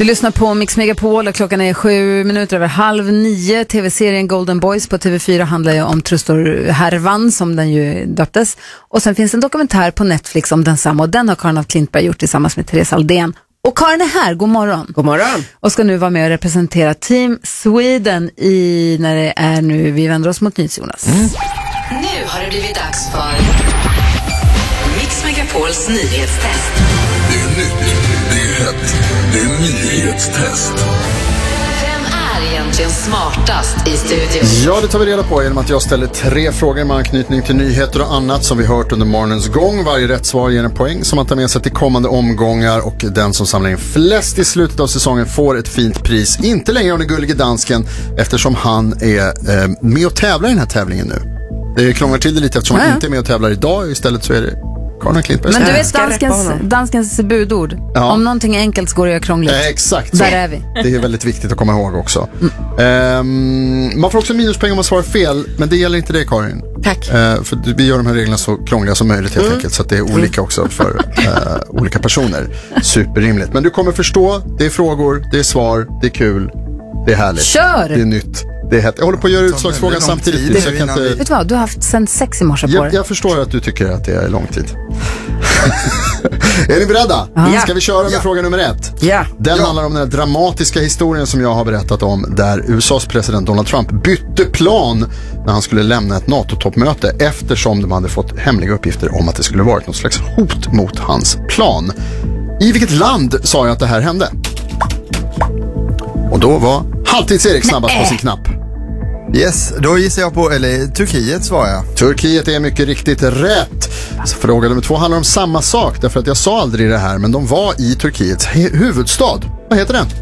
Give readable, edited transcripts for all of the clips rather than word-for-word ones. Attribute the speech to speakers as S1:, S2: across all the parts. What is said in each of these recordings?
S1: Du lyssnar på Mix Megapol och klockan är 7:07. TV-serien Golden Boys på TV4 handlar ju om Trustor-härvan som den ju döptes. Och sen finns en dokumentär på Netflix om densamma och den har Karin af Klintberg gjort tillsammans med Therese Aldén. Och Karin är här, god morgon.
S2: God morgon.
S1: Och ska nu vara med och representera Team Sweden när det är nu vi vänder oss mot NyhetsJonas.
S3: Nu har det blivit dags för Mix Megapols nyhetstest.
S4: Det är nytt, det är hett, det är nyhetstest.
S3: Vem är egentligen smartast i studion?
S5: Ja, det tar vi reda på genom att jag ställer 3 frågor med anknytning till nyheter och annat som vi hört under morgonens gång. Varje rätt svar ger en poäng som man tar med sig till kommande omgångar och den som samlar in flest i slutet av säsongen får ett fint pris. Inte längre av den gullige dansken eftersom han är med och tävlar i den här tävlingen nu. Det krånglar till det lite eftersom han inte är med och tävlar idag. Istället så är det Karin af Klintberg.
S1: Men du vet danskens budord. Ja. Om någonting enkelt så går det att krångligt.
S5: Exakt.
S1: Där är vi.
S5: Det är väldigt viktigt att komma ihåg också. Man får också minuspoäng om man svarar fel, men det gäller inte det, Karin.
S2: Tack.
S5: För vi gör de här reglerna så krångliga som möjligt helt enkelt, så att det är olika också för olika personer. Superrimligt. Men du kommer förstå, det är frågor, det är svar, det är kul, det är härligt.
S1: Kör!
S5: Det är nytt. Det är hett. Jag håller på att göra utslagsfrågan samtidigt. Så jag kan inte...
S1: Vet du vad, du har haft sen 6 i morse på det.
S5: Jag förstår att du tycker att det är lång tid. Är ni beredda? Ska vi köra med fråga nummer 1?
S2: Ja.
S5: Den handlar om den här dramatiska historien som jag har berättat om, där USAs president Donald Trump bytte plan när han skulle lämna ett NATO-toppmöte eftersom de hade fått hemliga uppgifter om att det skulle varit något slags hot mot hans plan. I vilket land sa jag att det här hände? Och då var Halvtids-Erik snabbast på sin knapp.
S6: Yes, då gissar jag på, Turkiet svarar jag.
S5: Turkiet är mycket riktigt rätt. Så fråga nummer 2 handlar om samma sak, därför att jag sa aldrig det här, men de var i Turkiets huvudstad. Vad heter den?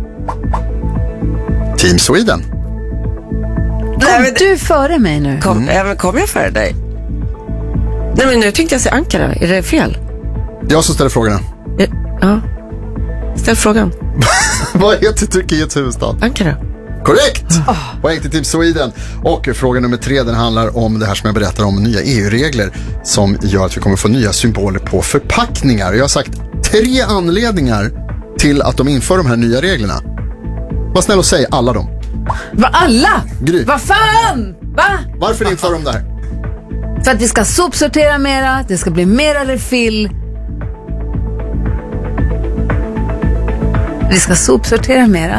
S5: Team Sweden.
S1: Kom du före mig nu?
S2: Kom jag före dig? Nej, men nu tänkte jag säga Ankara. Är det fel?
S5: Jag som ställer frågorna.
S2: Ja. Ställ frågan.
S5: Vad heter Turkiets huvudstad?
S2: Ankara.
S5: Korrekt! Poäng till Team Sweden. Och fråga nummer 3, den handlar om det här som jag berättar om, nya EU-regler som gör att vi kommer få nya symboler på förpackningar. Jag har sagt 3 anledningar till att de inför de här nya reglerna. Var snäll och säg alla dem.
S1: Vad alla?
S5: Gry.
S1: Vad fan? Va?
S5: Varför inför de det här?
S1: För att vi ska sopsortera mera, det ska bli mera refill. Vi ska sopsortera mera.